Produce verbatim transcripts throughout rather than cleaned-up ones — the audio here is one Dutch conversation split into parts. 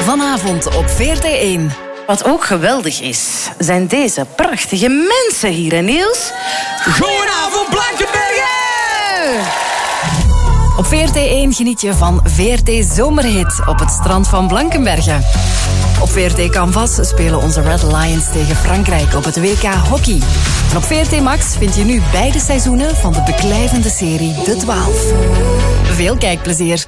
Vanavond op V R T één. Wat ook geweldig is, zijn deze prachtige mensen hier, hè Niels? Goedenavond, Blankenbergen! Op V R T één geniet je van V R T Zomerhit op het strand van Blankenbergen. Op V R T Canvas spelen onze Red Lions tegen Frankrijk op het W K Hockey. En op V R T Max vind je nu beide seizoenen van de beklijvende serie De twaalf. Veel kijkplezier.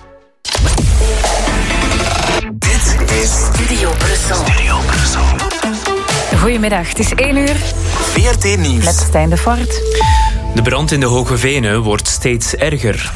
Dit is Studio Brussel. Studio Brussel. Goedemiddag, het is één uur. V R T Nieuws. Met Stijn de Voort. De brand in de Hoge Venen wordt steeds erger.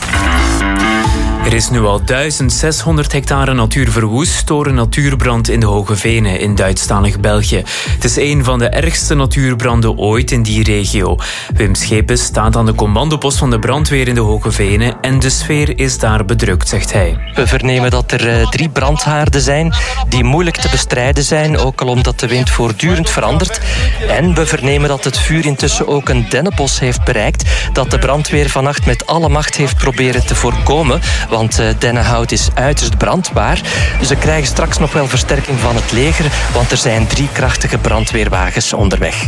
Er is nu al duizend zeshonderd hectare natuur verwoest door een natuurbrand in de Hoge Venen in Duitsstalig België. Het is een van de ergste natuurbranden ooit in die regio. Wim Schepens staat aan de commandopost van de brandweer in de Hoge Venen en de sfeer is daar bedrukt, zegt hij. We vernemen dat er uh, drie brandhaarden zijn die moeilijk te bestrijden zijn, ook al omdat de wind voortdurend verandert. En we vernemen dat het vuur intussen ook een dennenbos heeft bereikt, dat de brandweer vannacht met alle macht heeft proberen te voorkomen. Want uh, dennenhout is uiterst brandbaar. Ze krijgen straks nog wel versterking van het leger, want er zijn drie krachtige brandweerwagens onderweg.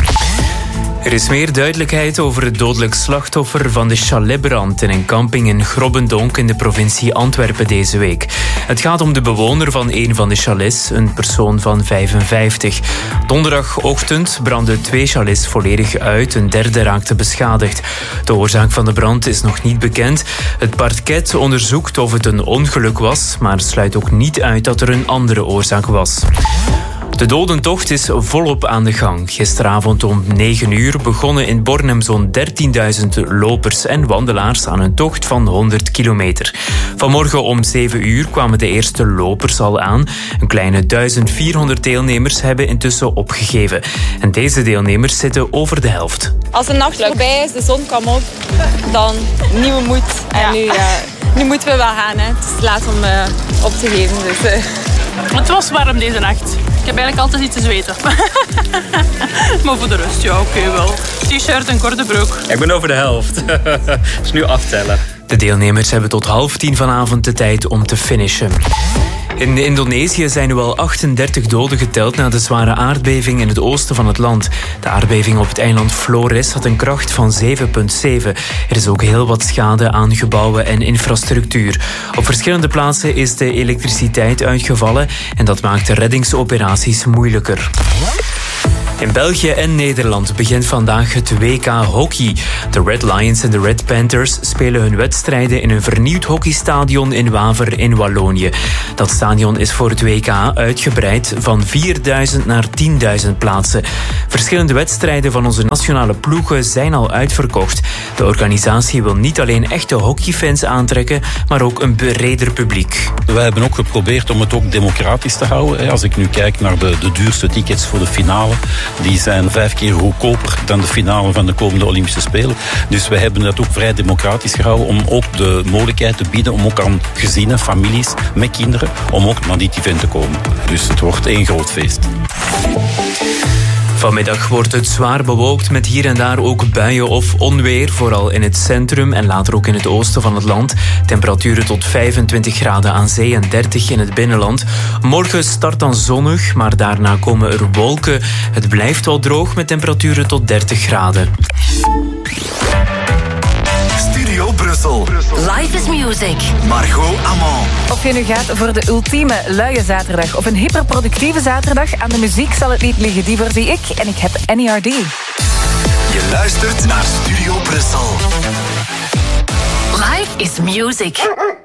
Er is meer duidelijkheid over het dodelijk slachtoffer van de chaletbrand in een camping in Grobbendonk in de provincie Antwerpen deze week. Het gaat om de bewoner van een van de chalets, een persoon van vijfenvijftig. Donderdagochtend brandden twee chalets volledig uit, een derde raakte beschadigd. De oorzaak van de brand is nog niet bekend. Het parket onderzoekt of het een ongeluk was, maar sluit ook niet uit dat er een andere oorzaak was. De dodentocht is volop aan de gang. Gisteravond om negen uur begonnen in Bornem zo'n dertienduizend lopers en wandelaars aan een tocht van honderd kilometer. Vanmorgen om zeven uur kwamen de eerste lopers al aan. Een kleine duizend vierhonderd deelnemers hebben intussen opgegeven. En deze deelnemers zitten over de helft. Als de nacht voorbij is, de zon kwam op, dan nieuwe moed. En ja. nu, uh, nu moeten we wel gaan. Hè. Het is laat om uh, op te geven. Dus, uh. Het was warm deze nacht. Ik heb eigenlijk altijd iets te zweten. Maar voor de rest, ja, oké okay, wel. T-shirt en korte broek. Ik ben over de helft. Dus nu aftellen. De deelnemers hebben tot half tien vanavond de tijd om te finishen. In Indonesië zijn nu al achtendertig doden geteld na de zware aardbeving in het oosten van het land. De aardbeving op het eiland Flores had een kracht van zeven komma zeven. Er is ook heel wat schade aan gebouwen en infrastructuur. Op verschillende plaatsen is de elektriciteit uitgevallen en dat maakt de reddingsoperaties moeilijker. In België en Nederland begint vandaag het W K Hockey. De Red Lions en de Red Panthers spelen hun wedstrijden in een vernieuwd hockeystadion in Waver in Wallonië. Dat stadion is voor het W K uitgebreid van vierduizend naar tienduizend plaatsen. Verschillende wedstrijden van onze nationale ploegen zijn al uitverkocht. De organisatie wil niet alleen echte hockeyfans aantrekken, maar ook een breder publiek. Wij hebben ook geprobeerd om het ook democratisch te houden. Als ik nu kijk naar de, de duurste tickets voor de finale, die zijn vijf keer goedkoper dan de finale van de komende Olympische Spelen. Dus wij hebben dat ook vrij democratisch gehouden om ook de mogelijkheid te bieden om ook aan gezinnen, families met kinderen, om ook naar dit event te komen. Dus het wordt één groot feest. Vanmiddag wordt het zwaar bewolkt met hier en daar ook buien of onweer. Vooral in het centrum en later ook in het oosten van het land. Temperaturen tot vijfentwintig graden aan zee en dertig in het binnenland. Morgen start dan zonnig, maar daarna komen er wolken. Het blijft wel droog met temperaturen tot dertig graden. Studio Brussel. Life is music. Margot Amand. Of je nu gaat voor de ultieme luie zaterdag of een hyperproductieve zaterdag, aan de muziek zal het niet liggen. Die voorzie ik en ik heb N E R D. Je luistert naar Studio Brussel. Life is music.